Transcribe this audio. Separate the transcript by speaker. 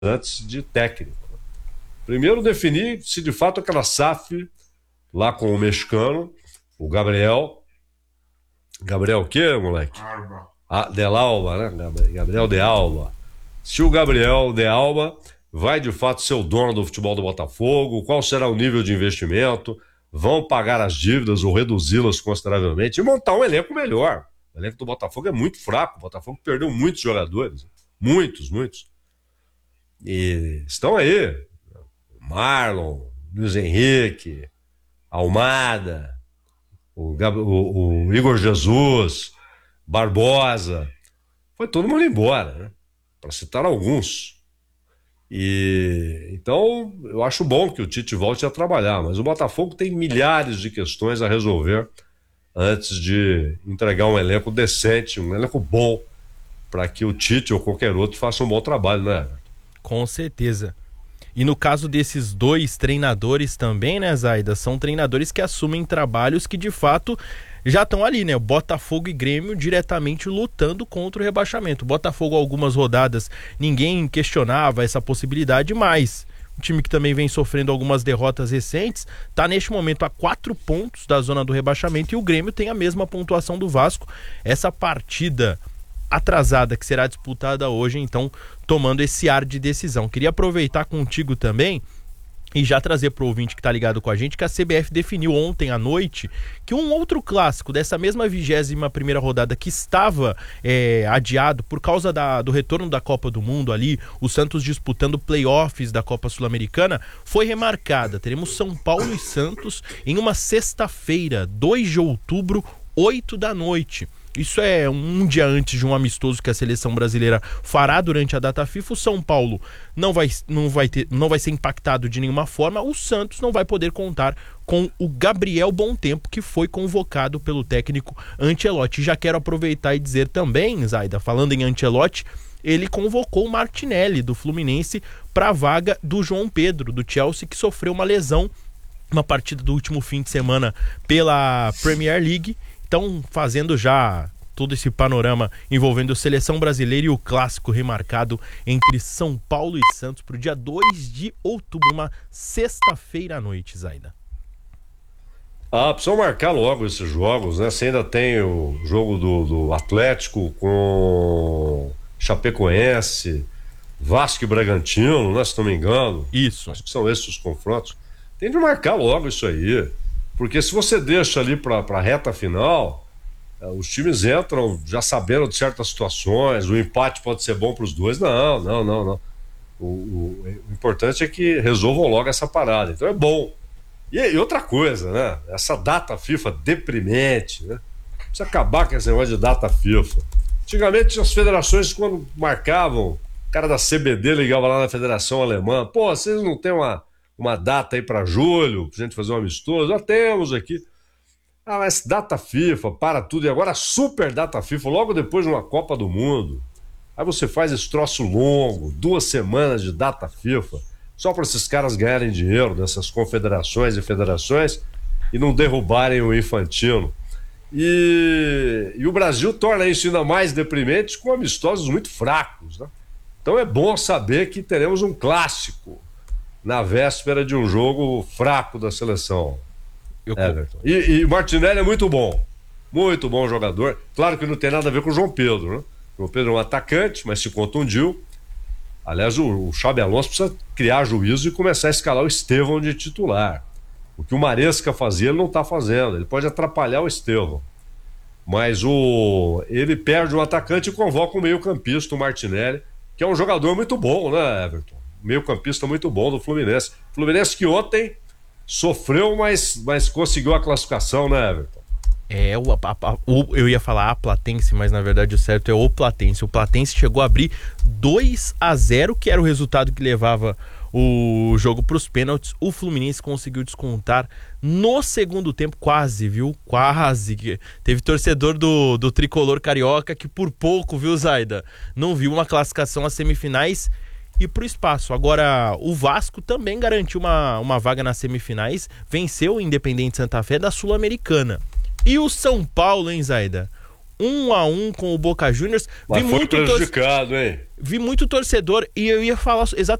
Speaker 1: antes de técnico. Primeiro definir se de fato aquela SAF, lá com o mexicano, o Gabriel. Gabriel o quê, moleque? De Alba, né? Gabriel de Alba. Se o Gabriel de Alba vai de fato ser o dono do futebol do Botafogo, qual será o nível de investimento, vão pagar as dívidas ou reduzi-las consideravelmente e montar um elenco melhor. O elenco do Botafogo é muito fraco, o Botafogo perdeu muitos jogadores, muitos. E estão aí, Marlon, Luiz Henrique, Almada, o Igor Jesus, Barbosa, foi todo mundo embora, né? Para citar alguns. Então, eu acho bom que o Tite volte a trabalhar, mas o Botafogo tem milhares de questões a resolver antes de entregar um elenco decente, um elenco bom, para que o Tite ou qualquer outro faça um bom trabalho, né?
Speaker 2: Com certeza. E no caso desses dois treinadores também, né, Zaida? São treinadores que assumem trabalhos que de fato já estão ali, né? Botafogo e Grêmio diretamente lutando contra o rebaixamento. Botafogo, algumas rodadas, ninguém questionava essa possibilidade, mas o time que também vem sofrendo algumas derrotas recentes está neste momento a 4 pontos da zona do rebaixamento e o Grêmio tem a mesma pontuação do Vasco. Essa partida atrasada que será disputada hoje, então, tomando esse ar de decisão. Queria aproveitar contigo também e já trazer para o ouvinte que está ligado com a gente que a CBF definiu ontem à noite que um outro clássico dessa mesma 21ª rodada que estava adiado por causa do retorno da Copa do Mundo ali, o Santos disputando playoffs da Copa Sul-Americana, foi remarcada. Teremos São Paulo e Santos em uma sexta-feira, 2 de outubro, 8 da noite. Isso é um dia antes de um amistoso que a seleção brasileira fará durante a data FIFA. O São Paulo não vai ser impactado de nenhuma forma. O Santos não vai poder contar com o Gabriel Bontempo, que foi convocado pelo técnico Ancelotti. Já quero aproveitar e dizer também, Zaida, falando em Ancelotti, ele convocou o Martinelli do Fluminense para a vaga do João Pedro, do Chelsea, que sofreu uma lesão, uma partida do último fim de semana pela Premier League. Estão fazendo já todo esse panorama envolvendo a seleção brasileira e o clássico remarcado entre São Paulo e Santos para o dia 2 de outubro, uma sexta-feira à noite, Zaida.
Speaker 1: Precisam marcar logo esses jogos, né? Você ainda tem o jogo do Atlético com Chapecoense, Vasco e Bragantino, né? Se não me engano.
Speaker 2: Isso.
Speaker 1: Acho que são esses os confrontos. Tem de marcar logo isso aí. Porque se você deixa ali para a reta final, os times entram já sabendo de certas situações, o empate pode ser bom para os dois. Não. O importante é que resolvam logo essa parada. Então é bom. E outra coisa, né? Essa data FIFA deprimente, né? Precisa acabar com esse negócio de data FIFA. Antigamente as federações, quando marcavam, o cara da CBD ligava lá na Federação Alemã, vocês não tem uma data aí para julho, pra gente fazer um amistoso? Já temos aqui. Mas data FIFA, para tudo. E agora super data FIFA, logo depois de uma Copa do Mundo. Aí você faz esse troço longo, 2 semanas de data FIFA, só para esses caras ganharem dinheiro dessas confederações e federações e não derrubarem o Infantino. E o Brasil torna isso ainda mais deprimente com amistosos muito fracos, né? Então é bom saber que teremos um clássico na véspera de um jogo fraco da seleção. Everton. E Martinelli é muito bom jogador. Claro que não tem nada a ver com o João Pedro, né? O João Pedro é um atacante, mas se contundiu. Aliás, o Xabi Alonso precisa criar juízo e começar a escalar o Estevão de titular. O que o Maresca fazia, ele não está fazendo. Ele pode atrapalhar o Estevão. Mas ele perde um atacante e convoca um meio-campista, o Martinelli, que é um jogador muito bom, né, Everton? Meio-campista muito bom do Fluminense. Fluminense que ontem sofreu, mas conseguiu a classificação, né, Everton?
Speaker 2: Eu ia falar a Platense, mas na verdade o certo é o Platense. O Platense chegou a abrir 2-0, que era o resultado que levava o jogo para os pênaltis. O Fluminense conseguiu descontar no segundo tempo, quase, viu? Quase. Teve torcedor do tricolor carioca que por pouco, viu, Zaida? Não viu uma classificação às semifinais e pro espaço. Agora, o Vasco também garantiu uma vaga nas semifinais, venceu o Independente Santa Fé da Sul-Americana. E o São Paulo, hein, Zaida? 1-1 com o Boca Juniors.
Speaker 1: Mas foi prejudicado, hein?
Speaker 2: Vi muito torcedor, e eu ia falar exatamente